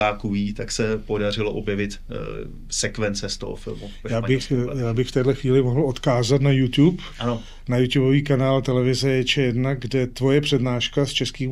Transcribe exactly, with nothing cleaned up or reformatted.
Diváků, tak se podařilo objevit uh, sekvence z toho filmu. Já bych, já bych v téhle chvíli mohl odkázat na YouTube, ano. na YouTubeový kanál televize Č jedna, kde tvoje přednáška z českých